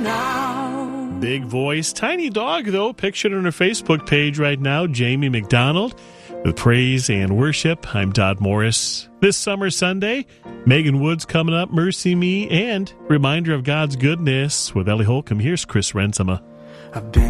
now. Big voice, tiny dog, though, pictured on her Facebook page right now, Jamie McDonald, with praise and worship. I'm Todd Morris. This summer Sunday, Megan Woods coming up, Mercy Me, and reminder of God's goodness with Ellie Holcomb. Here's Chris Rensema. I've been